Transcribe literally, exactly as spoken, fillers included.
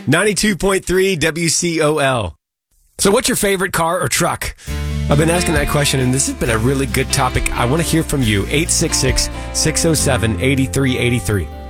ninety-two point three W C O L. So what's your favorite car or truck? I've been asking that question, and this has been a really good topic. I want to hear from you. eight six six, six oh seven, eight three eight three.